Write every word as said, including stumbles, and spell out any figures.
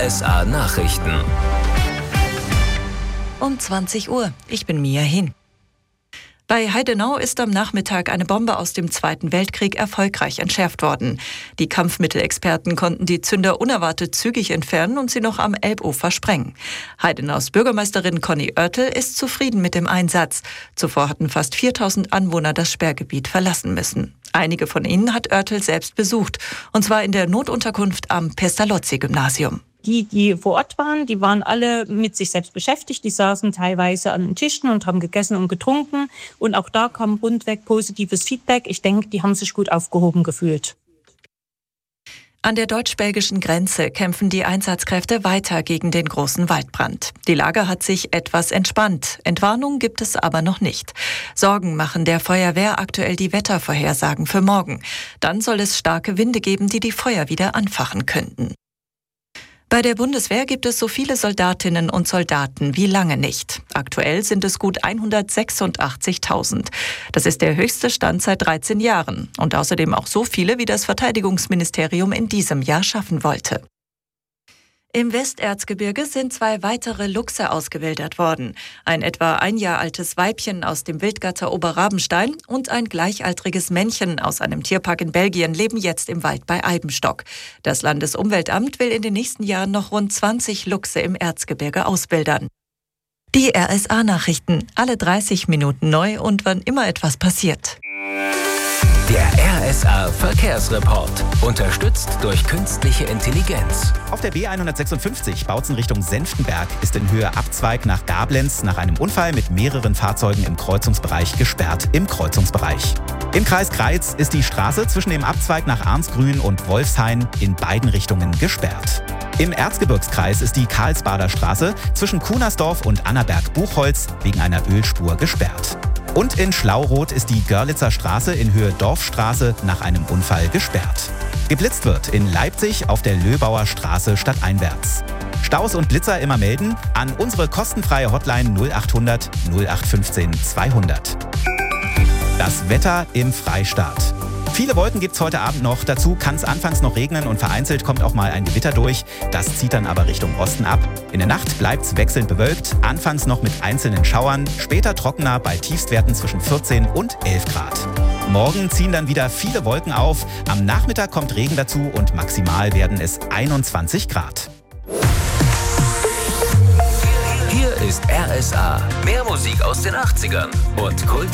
S A Nachrichten. Um zwanzig Uhr. Ich bin Mia Hin. Bei Heidenau ist am Nachmittag eine Bombe aus dem Zweiten Weltkrieg erfolgreich entschärft worden. Die Kampfmittelexperten konnten die Zünder unerwartet zügig entfernen und sie noch am Elbufer sprengen. Heidenaus Bürgermeisterin Conny Oertel ist zufrieden mit dem Einsatz. Zuvor hatten fast viertausend Anwohner das Sperrgebiet verlassen müssen. Einige von ihnen hat Oertel selbst besucht, und zwar in der Notunterkunft am Pestalozzi-Gymnasium. Die, die vor Ort waren, die waren alle mit sich selbst beschäftigt. Die saßen teilweise an den Tischen und haben gegessen und getrunken. Und auch da kam rundweg positives Feedback. Ich denke, die haben sich gut aufgehoben gefühlt. An der deutsch-belgischen Grenze kämpfen die Einsatzkräfte weiter gegen den großen Waldbrand. Die Lage hat sich etwas entspannt. Entwarnung gibt es aber noch nicht. Sorgen machen der Feuerwehr aktuell die Wettervorhersagen für morgen. Dann soll es starke Winde geben, die die Feuer wieder anfachen könnten. Bei der Bundeswehr gibt es so viele Soldatinnen und Soldaten wie lange nicht. Aktuell sind es gut hundertsechsundachtzigtausend. Das ist der höchste Stand seit dreizehn Jahren und außerdem auch so viele, wie das Verteidigungsministerium in diesem Jahr schaffen wollte. Im Westerzgebirge sind zwei weitere Luchse ausgewildert worden. Ein etwa ein Jahr altes Weibchen aus dem Wildgatter Oberrabenstein und ein gleichaltriges Männchen aus einem Tierpark in Belgien leben jetzt im Wald bei Eibenstock. Das Landesumweltamt will in den nächsten Jahren noch rund zwanzig Luchse im Erzgebirge auswildern. Die R S A-Nachrichten, alle dreißig Minuten neu und wann immer etwas passiert. Der R S A Verkehrsreport, unterstützt durch künstliche Intelligenz. Auf der B hundertsechsundfünfzig Bautzen Richtung Senftenberg ist in Höhe Abzweig nach Gablenz nach einem Unfall mit mehreren Fahrzeugen im Kreuzungsbereich gesperrt. Im Kreuzungsbereich. Im Kreis Greiz ist die Straße zwischen dem Abzweig nach Arnsgrün und Wolfshain in beiden Richtungen gesperrt. Im Erzgebirgskreis ist die Karlsbader Straße zwischen Kunersdorf und Annaberg-Buchholz wegen einer Ölspur gesperrt. Und in Schlauroth ist die Görlitzer Straße in Höhe Dorfstraße nach einem Unfall gesperrt. Geblitzt wird in Leipzig auf der Löbauer Straße stadteinwärts. Staus und Blitzer immer melden an unsere kostenfreie Hotline null achthundert null acht fünfzehn zweihundert. Das Wetter im Freistaat. Viele Wolken gibt's heute Abend noch. Dazu kann es anfangs noch regnen und vereinzelt kommt auch mal ein Gewitter durch. Das zieht dann aber Richtung Osten ab. In der Nacht bleibt's wechselnd bewölkt, anfangs noch mit einzelnen Schauern, später trockener bei Tiefstwerten zwischen vierzehn und elf Grad. Morgen ziehen dann wieder viele Wolken auf. Am Nachmittag kommt Regen dazu und maximal werden es einundzwanzig Grad. Hier ist R S A. Mehr Musik aus den achtzigern und Kult.